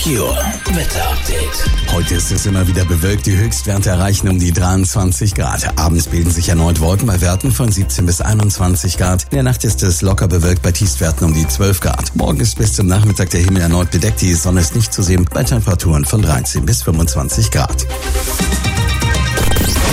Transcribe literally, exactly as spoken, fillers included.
Meteor Wetter-Update. Heute ist es immer wieder bewölkt. Die Höchstwerte erreichen um die dreiundzwanzig Grad. Abends bilden sich erneut Wolken bei Werten von siebzehn bis einundzwanzig Grad. In der Nacht ist es locker bewölkt bei Tiefstwerten um die zwölf Grad. Morgen ist bis zum Nachmittag der Himmel erneut bedeckt. Die Sonne ist nicht zu sehen bei Temperaturen von dreizehn bis fünfundzwanzig Grad.